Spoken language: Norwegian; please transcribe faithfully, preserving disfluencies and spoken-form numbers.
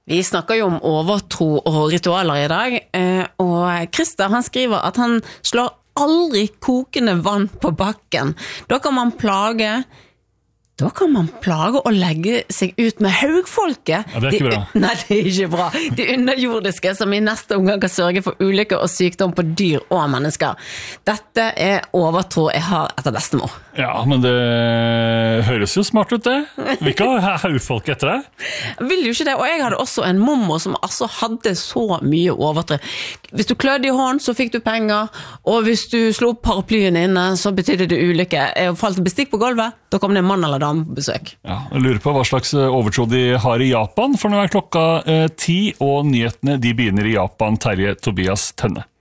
Vi snakker jo om overtro og ritualer i dag, og Christer han skriver at han slår aldri kokende vann på bakken. Da kan man plage... Da kan man plage og legge seg ut med haugfolket. Ja, det er ikke bra. De, nei, det er ikke bra. De underjordiske som i neste omgang kan sørge for ulykker og sykdom på dyr og mennesker. Dette er overtro jeg har etter bestemor. Ja, men det høres jo smart ut det. Vi kan ha haugfolk etter det. Jeg vil jo ikke det, og jeg hadde også en mormor som altså hadde så mye overtro. Hvis du klødde i hånd, så fikk du penger, og hvis du slo opp paraplyen inne, så betydde det ulykke. Jeg falt bestikk på gulvet, da kom det en mann eller dame på besøk. Ja, jeg lurer på hva slags overtro de har i Japan, for nå er klokka eh, ti, og nyhetene de begynner i Japan. Terje Tobias Tønne.